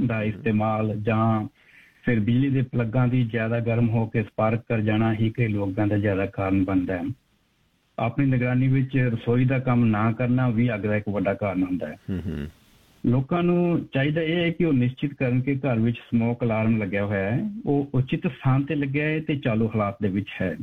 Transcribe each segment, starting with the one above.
ਦਾ ਇਸਤੇਮਾਲ ਜਾਂ ਫਿਰ ਬਿਜਲੀ ਦੇ ਪਲੱਗਾਂ ਦੀ ਜ਼ਿਆਦਾ ਗਰਮ ਹੋ ਕੇ ਸਪਾਰਕ ਕਰ ਜਾਣਾ ਹੀ ਘਰੇਲੂ ਅੱਗਾਂ ਦਾ ਜ਼ਿਆਦਾ ਕਾਰਨ ਬਣਦਾ ਹੈ। ਆਪਣੀ ਨਿਗਰਾਨੀ ਵਿੱਚ ਰਸੋਈ ਦਾ ਕੰਮ ਨਾ ਕਰਨਾ ਵੀ ਅੱਗ ਦਾ ਇੱਕ ਵੱਡਾ ਕਾਰਨ ਹੁੰਦਾ ਹੈ। ਲੋਕਾਂ ਨੂੰ ਚਾਹੀਦਾ ਇਹ ਹੈ ਕਿ ਉਹ ਨਿਸ਼ਚਿਤ ਕਰਨ ਕਿ ਘਰ ਵਿੱਚ ਸਮੋਕ ਅਲਾਰਮ ਲੱਗਿਆ ਹੋਇਆ ਹੈ, ਉਹ ਉਚਿਤ ਸਥਾਨ ਤੇ ਲੱਗਿਆ ਹੈ ਤੇ ਚਾਲੂ ਹਾਲਾਤ ਦੇ ਵਿੱਚ ਹੈ।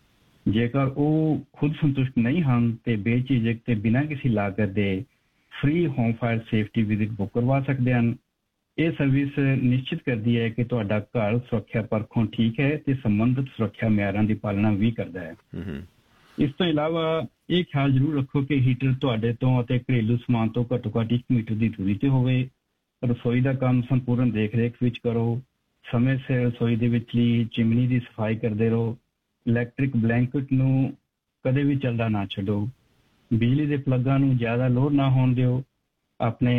ਜੇਕਰ ਉਹ ਖੁਦ ਸੰਤੁਸ਼ਟ ਨਹੀਂ ਹਨ ਤੇ ਬੇਝਿਜਕ ਤੇ ਬਿਨਾਂ ਕਿਸੇ ਲਾਗਤ ਦੇ free home fire safety visit book ਕਰਵਾ ਸਕਦੇ ਹਨ। ਇਹ ਸਰਵਿਸ ਨਿਸ਼ਚਿਤ ਕਰਦੀ ਹੈ ਕਿ ਤੁਹਾਡਾ ਘਰ ਸੁਰੱਖਿਆ ਪੱਖੋਂ ਠੀਕ ਹੈ ਤੇ ਸੰਬੰਧਿਤ ਸੁਰੱਖਿਆ ਮਿਆਰਾਂ ਦੀ ਪਾਲਣਾ ਵੀ ਕਰਦਾ ਹੈ। ਇਸ ਤੋਂ ਇਲਾਵਾ ਇਹ ਖਿਆਲ ਜ਼ਰੂਰ ਰੱਖੋ ਕਿ ਹੀਟਰ ਤੁਹਾਡੇ ਤੋਂ ਅਤੇ ਘਰੇਲੂ ਸਮਾਨ ਤੋਂ ਘੱਟੋ ਘੱਟ 1 ਮੀਟਰ ਦੀ ਦੂਰੀ ਤੇ ਹੋਵੇ। ਰਸੋਈ ਦਾ ਕੰਮ ਸੰਪੂਰਨ ਦੇਖ-ਰੇਖ ਵਿੱਚ ਕਰੋ। ਸਮੇਂ ਸਿਰ ਰਸੋਈ ਦੇ ਵਿਚਲੀ ਚਿਮਨੀ ਦੀ ਸਫਾਈ ਕਰਦੇ ਰਹੋ। ਇਲੈਕਟ੍ਰਿਕ ਬਲੈਂਕਟ ਨੂੰ ਕਦੇ ਵੀ ਚੱਲਦਾ ਨਾ ਛੱਡੋ। ਬਿਜਲੀ ਦੇ ਪਲੱਗਾਂ ਨੂੰ ਜ਼ਿਆਦਾ ਲੋਡ ਨਾ ਹੋਣ ਦਿਓ। ਆਪਣੇ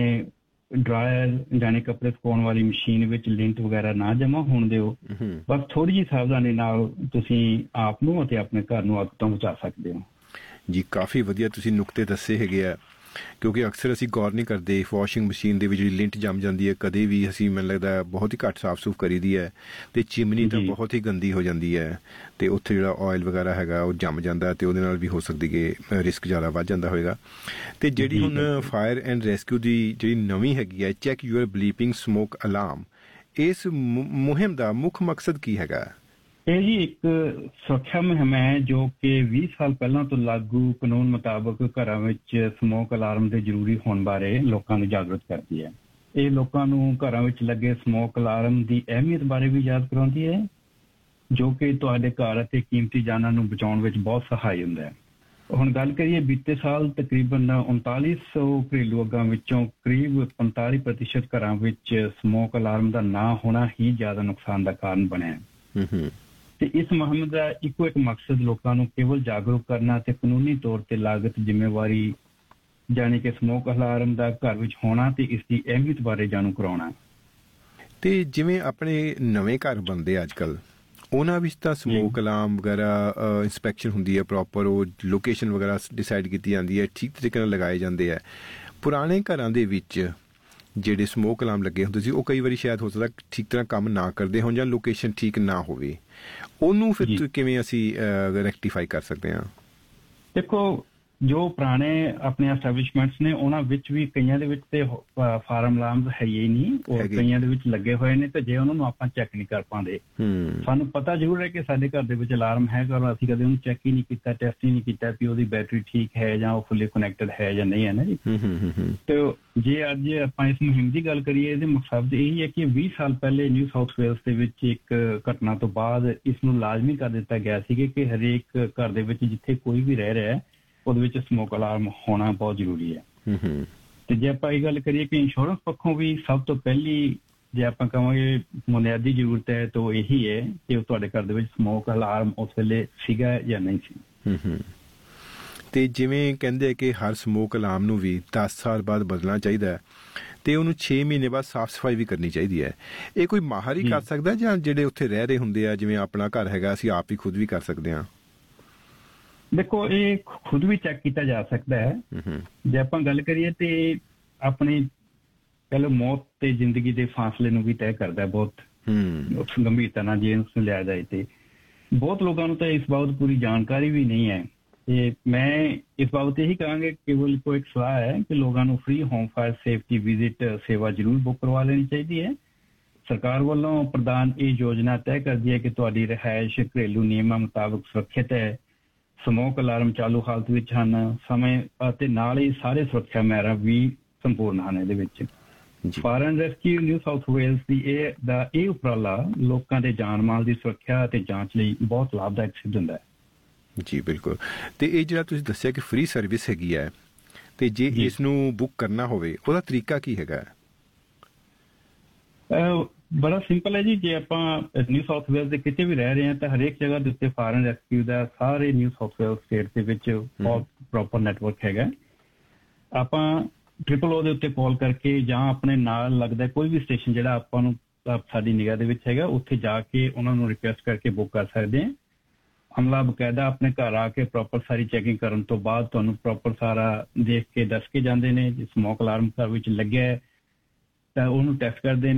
ਡਰਾਇਰ ਜਾਨੀ ਕੱਪੜੇ ਸੁਕਾਉਣ ਵਾਲੀ ਮਸ਼ੀਨ ਵਿੱਚ ਲਿੰਟ ਵਗੈਰਾ ਨਾ ਜਮ੍ਹਾਂ ਹੋਣ ਦਿਓ। ਬਸ ਥੋੜੀ ਜਿਹੀ ਸਾਵਧਾਨੀ ਨਾਲ ਤੁਸੀਂ ਆਪ ਨੂੰ ਅਤੇ ਆਪਣੇ ਘਰ ਨੂੰ ਅੱਗ ਤੋਂ ਬਚਾ ਸਕਦੇ ਹੋ। ਜੀ ਕਾਫੀ ਵਧੀਆ ਤੁਸੀਂ ਨੁਕਤੇ ਦੱਸੇ ਹੈਗੇ ਆ, ਕਿਉਂਕਿ ਅਕਸਰ ਅਸੀਂ ਗੌਰ ਨਹੀਂ ਕਰਦੇ। ਵਾਸ਼ਿੰਗ ਮਸ਼ੀਨ ਦੇ ਵਿੱਚ ਜਿਹੜੀ ਲਿੰਟ ਜੰਮ ਜਾਂਦੀ ਹੈ, ਕਦੇ ਵੀ ਅਸੀਂ ਮੈਨੂੰ ਲੱਗਦਾ ਬਹੁਤ ਹੀ ਘੱਟ ਸਾਫ਼ ਸੁਫ ਕਰੀਦੀ ਹੈ, ਤੇ ਚਿਮਨੀ ਤਾਂ ਬਹੁਤ ਹੀ ਗੰਦੀ ਹੋ ਜਾਂਦੀ ਹੈ ਤੇ ਉੱਥੇ ਜਿਹੜਾ ਆਇਲ ਵਗੈਰਾ ਹੈਗਾ ਉਹ ਜੰਮ ਜਾਂਦਾ ਤੇ ਉਹਦੇ ਨਾਲ ਵੀ ਹੋ ਸਕਦੀ ਕਿ ਰਿਸਕ ਜ਼ਿਆਦਾ ਵੱਧ ਜਾਂਦਾ ਹੋਏਗਾ। ਤੇ ਜਿਹੜੀ ਹੁਣ ਫਾਇਰ ਐਂਡ ਰੈਸਕਿਊ ਦੀ ਜਿਹੜੀ ਨਵੀਂ ਹੈਗੀ ਹੈ ਚੈੱਕ ਯੂਅਰ ਬਲੀਪਿੰਗ ਸਮੋਕ ਅਲਾਰਮ, ਇਸ ਮੁਹਿੰਮ ਦਾ ਮੁੱਖ ਮਕਸਦ ਕੀ ਹੈਗਾ? ਇਹ ਜੀ ਇੱਕ ਸੁਰੱਖਿਆ ਮੁਹਿੰਮ ਹੈ ਜੋ ਕਿ 20 ਸਾਲ ਪਹਿਲਾਂ ਤੋਂ ਲਾਗੂ ਕਾਨੂੰਨ ਮੁਤਾਬਕ ਘਰਾਂ ਵਿੱਚ ਸਮੋਕ ਅਲਾਰਮ ਦੇ ਜ਼ਰੂਰੀ ਹੋਣ ਬਾਰੇ ਲੋਕਾਂ ਨੂੰ ਜਾਗਰੂਕ ਕਰਦੀ ਹੈ। ਇਹ ਲੋਕਾਂ ਨੂੰ ਘਰਾਂ ਵਿੱਚ ਲੱਗੇ ਸਮੋਕ ਅਲਾਰਮ ਦੀ ਅਹਿਮੀਅਤ ਬਾਰੇ ਵੀ ਯਾਦ ਕਰਾਉਂਦੀ ਹੈ, ਜੋ ਕਿ ਤੁਹਾਡੇ ਘਰ ਅਤੇ ਕੀਮਤੀ ਜਾਨਾਂ ਨੂੰ ਬਚਾਉਣ ਵਿੱਚ ਬਹੁਤ ਸਹਾਈ ਹੁੰਦਾ ਹੈ। ਹੁਣ ਗੱਲ ਕਰੀਏ ਬੀਤੇ ਸਾਲ ਤਕਰੀਬਨ 3900 ਘਰੇਲੂ ਅੱਗਾਂ ਵਿੱਚੋਂ ਕਰੀਬ 45% ਘਰਾਂ ਵਿੱਚ ਸਮੋਕ ਅਲਾਰਮ ਦਾ ਨਾ ਹੋਣਾ ਹੀ ਜ਼ਿਆਦਾ ਨੁਕਸਾਨ ਦਾ ਕਾਰਨ ਬਣਿਆ। ਤੇ ਇਸ ਮੁਹਿੰਮ ਦਾ ਇੱਕੋ ਇੱਕ ਮਕਸਦ ਲੋਕਾਂ ਨੂੰ ਕੇਵਲ ਜਾਗਰੂਕ ਕਰਨਾ ਤੇ ਕਾਨੂੰਨੀ ਤੌਰ ਤੇ ਲਾਗਤ ਜ਼ਿੰਮੇਵਾਰੀ ਜਾਣੀ ਕਿ ਸਮੋਕ ਅਲਾਰਮ ਦਾ ਘਰ ਵਿੱਚ ਹੋਣਾ ਤੇ ਇਸ ਦੀ ਅਹਿਮੀਅਤ ਬਾਰੇ ਜਾਣੂ ਕਰਾਉਣਾ। ਤੇ ਜਿਵੇਂ ਆਪਣੇ ਨਵੇਂ ਘਰ ਬਣਦੇ ਅੱਜ ਕੱਲ, ਉਹਨਾਂ ਵਿੱਚ ਤਾਂ ਸਮੋਕ ਅਲਾਰਮ ਵਗੈਰਾ ਇੰਸਪੈਕਸ਼ਨ ਹੁੰਦੀ ਹੈ, ਪ੍ਰੋਪਰ ਉਹ ਲੋਕੇਸ਼ਨ ਵਗੈਰਾ ਡਿਸਾਈਡ ਕੀਤੀ ਜਾਂਦੀ ਹੈ, ਠੀਕ ਤਰੀਕੇ ਨਾਲ ਲਗਾਏ ਜਾਂਦੇ ਆ। ਪੁਰਾਣੇ ਘਰਾਂ ਦੇ ਵਿੱਚ ਜਿਹੜੇ ਸਮੋਕ ਅਲਾਰਮ ਲੱਗੇ ਹੁੰਦੇ ਸੀ ਉਹ ਕਈ ਵਾਰੀ ਸ਼ਾਇਦ ਹੋ ਸਕਦਾ ਠੀਕ ਤਰ੍ਹਾਂ ਕੰਮ ਨਾ ਕਰਦੇ ਹੋਣ ਜਾਂ ਲੋਕੇਸ਼ਨ ਠੀਕ ਨਾ ਹੋਵੇ, ਉਹਨੂੰ ਫਿਰ ਕਿਵੇਂ ਅਸੀਂ ਰੈਕਟੀਫਾਈ ਕਰ ਸਕਦੇ ਹਾਂ? ਦੇਖੋ, ਜੋ ਪੁਰਾਣੇ ਆਪਣੇ ਐਸਟੈਬਲਿਸ਼ਮੈਂਟਸ ਨੇ ਉਹਨਾਂ ਵਿੱਚ ਵੀ ਕਈਆਂ ਦੇ ਵਿੱਚ ਤੇ ਫਾਰਮ ਅਲਾਰਮਸ ਹੈ ਹੀ ਨਹੀਂ, ਉਹ ਕਈਆਂ ਦੇ ਵਿੱਚ ਲੱਗੇ ਹੋਏ ਨੇ ਤੇ ਜੇ ਉਹਨਾਂ ਨੂੰ ਆਪਾਂ ਚੈੱਕ ਨਹੀਂ ਕਰ ਪਾਉਂਦੇ। ਸਾਨੂੰ ਪਤਾ ਜ਼ਰੂਰ ਹੈ ਕਿ ਸਾਡੇ ਘਰ ਦੇ ਵਿੱਚ ਅਲਾਰਮ ਹੈ, ਪਰ ਅਸੀਂ ਕਦੇ ਉਹਨੂੰ ਚੈੱਕ ਹੀ ਨਹੀਂ ਕੀਤਾ, ਟੈਸਟ ਹੀ ਨਹੀਂ ਕੀਤਾ ਕਿ ਉਹਦੀ ਬੈਟਰੀ ਠੀਕ ਹੈ ਜਾਂ ਉਹ ਫੁੱਲੀ ਕਨੈਕਟਡ ਹੈ ਜਾਂ ਨਹੀਂ ਹੈ ਨਾ ਜੀ। ਤੇ ਜੇ ਅੱਜ ਆਪਾਂ ਇਸ ਮੁਹਿੰਮ ਦੀ ਗੱਲ ਕਰੀਏ, ਇਹਦੇ ਮਕਸਦ ਇਹ ਹੈ ਕਿ 20 ਸਾਲ ਪਹਿਲੇ ਨਿਊ ਸਾਊਥ ਵੇਲਸ ਦੇ ਵਿੱਚ ਇੱਕ ਘਟਨਾ ਤੋਂ ਬਾਅਦ ਇਸ ਨੂੰ ਲਾਜ਼ਮੀ ਕਰ ਦਿੱਤਾ ਗਿਆ ਸੀ ਕਿ ਹਰੇਕ ਘਰ ਦੇ ਵਿੱਚ ਜਿੱਥੇ ਕੋਈ ਵੀ ਰਹਿ ਰਿਹਾ ਹੈ ਉਹਦੇ ਵਿੱਚ ਸਮੋਕ ਅਲਾਰਮ ਹੋਣਾ ਬਹੁਤ ਜ਼ਰੂਰੀ ਹੈ। ਤੇ ਜੇ ਆਪਾਂ ਇਹ ਗੱਲ ਕਰੀਏ ਕਿ ਇੰਸ਼ੋਰੈਂਸ ਪੱਖੋਂ ਵੀ ਸਭ ਤੋਂ ਪਹਿਲੀ ਜੇ ਆਪਾਂ ਕਹਾਂਗੇ ਬੁਨਿਆਦੀ ਜ਼ਰੂਰਤ ਹੈ ਤਾਂ ਉਹ ਇਹੀ ਹੈ ਕਿ ਉਹ ਤੁਹਾਡੇ ਘਰ ਦੇ ਵਿੱਚ ਸਮੋਕ ਅਲਾਰਮ ਉਸ ਵੇਲੇ ਸੀਗਾ ਜਾਂ ਨਹੀਂ ਸੀ। ਤੇ ਜਿਵੇਂ ਕਹਿੰਦੇ ਕਿ ਹਰ ਸਮੋਕ ਅਲਾਰਮ ਨੂੰ ਵੀ 10 ਸਾਲ ਬਾਅਦ ਬਦਲਣਾ ਚਾਹੀਦਾ ਹੈ ਤੇ ਉਹਨੂੰ 6 ਮਹੀਨੇ ਬਾਅਦ ਸਾਫ਼ ਸਫਾਈ ਵੀ ਕਰਨੀ ਚਾਹੀਦੀ ਹੈ। ਇਹ ਕੋਈ ਮਾਹਰ ਹੀ ਕਰ ਸਕਦਾ ਜਾਂ ਜਿਹੜੇ ਉੱਥੇ ਰਹਿ ਰਹੇ ਹੁੰਦੇ ਆ, ਜਿਵੇਂ ਆਪਣਾ ਘਰ ਹੈਗਾ, ਅਸੀਂ ਆਪ ਹੀ ਖੁਦ ਵੀ ਕਰ ਸਕਦੇ ਹਾਂ? ਦੇਖੋ, ਇਹ ਖੁਦ ਵੀ ਚੈੱਕ ਕੀਤਾ ਜਾ ਸਕਦਾ ਹੈ। ਜੇ ਆਪਾਂ ਗੱਲ ਕਰੀਏ ਤੇ ਆਪਣੀ ਪਹਿਲਾਂ ਮੌਤ ਤੇ ਜ਼ਿੰਦਗੀ ਦੇ ਫਾਸਲੇ ਨੂੰ ਵੀ ਤੈਅ ਕਰਦਾ ਬਹੁਤ ਗੰਭੀਰਤਾ ਨਾਲ ਜੇ ਉਸਨੂੰ ਲਿਆ ਜਾਏ। ਤੇ ਬਹੁਤ ਲੋਕਾਂ ਨੂੰ ਤਾਂ ਇਸ ਬਾਬਤ ਪੂਰੀ ਜਾਣਕਾਰੀ ਵੀ ਨਹੀਂ ਹੈ ਤੇ ਮੈਂ ਇਸ ਬਾਬਤ ਇਹੀ ਕਹਾਂਗਾ ਕੇਵਲ ਕੋਈ ਇੱਕ ਸਲਾਹ ਹੈ ਕਿ ਲੋਕਾਂ ਨੂੰ free home fire safety visit ਸੇਵਾ ਜ਼ਰੂਰ ਬੁੱਕ ਕਰਵਾ ਲੈਣੀ ਚਾਹੀਦੀ ਹੈ। ਸਰਕਾਰ ਵੱਲੋਂ ਪ੍ਰਦਾਨ ਇਹ ਯੋਜਨਾ ਤੈਅ ਕਰਦੀ ਹੈ ਕਿ ਤੁਹਾਡੀ ਰਿਹਾਇਸ਼ ਘਰੇਲੂ ਨਿਯਮਾਂ ਮੁਤਾਬਕ ਸੁਰੱਖਿਅਤ ਹੈ, ਸਮੋਕ ਅਲਾਰਮ ਚਾਲੂ ਹਾਲਤ ਵਿੱਚ ਹਨ, ਸਮੇਂ ਅਤੇ ਨਾਲ ਹੀ ਸਾਰੇ ਸੁਰੱਖਿਆ ਮਿਆਰ ਵੀ ਸੰਪੂਰਨ ਹਨ। ਇਹਦੇ ਵਿੱਚ fire and rescue new south Wales ਦੀ ਇਹ ਉਪਰਾਲਾ ਲੋਕਾਂ ਦੇ ਜਾਨ ਮਾਲ ਦੀ ਸੁਰੱਖਿਆ ਅਤੇ ਜਾਂਚ ਲਈ ਬਹੁਤ ਲਾਭਦਾਇਕ ਸਿੱਧ ਹੁੰਦਾ ਹੈ। ਜੀ ਬਿਲਕੁਲ। ਤੇ ਇਹ ਜਿਹੜਾ ਤੁਸੀਂ ਦੱਸਿਆ ਕਿ ਫ੍ਰੀ ਸਰਵਿਸ ਹੈਗੀ ਹੈ, ਤੇ ਜੇ ਇਸ ਨੂੰ ਬੁੱਕ ਕਰਨਾ ਹੋਵੇ ਉਹਦਾ ਤਰੀਕਾ ਕੀ ਹੈਗਾ? ਬੜਾ ਸਿੰਪਲ ਹੈ ਜੀ। ਜੇ ਆਪਾਂ ਨਿਊ ਸਾਊਥ ਵੇਲਸ ਦੇ ਕਿਤੇ ਵੀ ਰਹਿ ਰਹੇ ਹਾਂ ਤਾਂ ਹਰੇਕ ਜਗ੍ਹਾ ਦੇ ਉੱਤੇ ਫਾਇਰ ਐਂਡ ਰੈਸਕਿਊ ਦਾ ਸਾਰੇ ਨਿਊ ਸਾਊਥ ਵੇਲਸ ਸਟੇਟ ਦੇ ਵਿੱਚ ਬਹੁਤ ਪ੍ਰੋਪਰ ਨੈਟਵਰਕ ਹੈਗਾ। ਆਪਾਂ 000 ਦੇ ਉੱਤੇ ਕਾਲ ਕਰਕੇ ਜਾਂ ਆਪਣੇ ਨਾਲ ਲੱਗਦਾ ਕੋਈ ਵੀ ਸਟੇਸ਼ਨ ਜਿਹੜਾ ਆਪਾਂ ਨੂੰ ਸਾਡੀ ਨਿਗਾਹ ਦੇ ਵਿੱਚ ਹੈਗਾ ਉੱਥੇ ਜਾ ਕੇ ਉਹਨਾਂ ਨੂੰ ਰਿਕੁਐਸਟ ਕਰਕੇ ਬੁੱਕ ਕਰ ਸਕਦੇ ਹਾਂ। ਅਮਲਾ ਬਕਾਇਦਾ ਆਪਣੇ ਘਰ ਆ ਕੇ ਪ੍ਰੋਪਰ ਸਾਰੀ ਚੈਕਿੰਗ ਕਰਨ ਤੋਂ ਬਾਅਦ ਤੁਹਾਨੂੰ ਪ੍ਰੋਪਰ ਸਾਰਾ ਦੇਖ ਕੇ ਦੱਸ ਕੇ ਜਾਂਦੇ ਨੇ। ਜੇ ਸਮੋਕ ਅਲਾਰਮ ਘਰ ਵਿੱਚ ਲੱਗਿਆ ਤਾਂ ਉਹਨੂੰ ਟੈਸਟ ਕਰਦੇ ਨੇ।